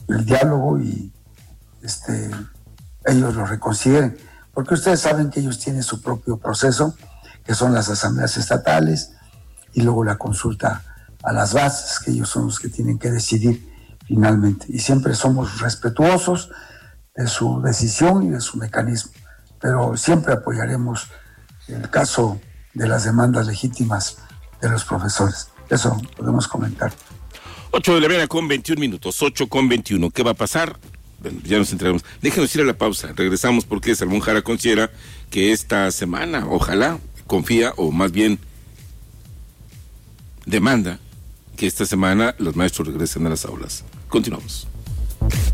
el diálogo y ellos lo reconsideren, porque ustedes saben que ellos tienen su propio proceso, que son las asambleas estatales y luego la consulta a las bases, que ellos son los que tienen que decidir finalmente, y siempre somos respetuosos de su decisión y de su mecanismo, pero siempre apoyaremos el caso de las demandas legítimas de los profesores. Eso podemos comentar. 8:21 a.m, 8:21. ¿Qué va a pasar? Bueno, ya nos enteramos. Déjenos ir a la pausa. Regresamos porque Salomón Jara considera que esta semana, ojalá, confía, o más bien demanda, que esta semana los maestros regresen a las aulas. Continuamos.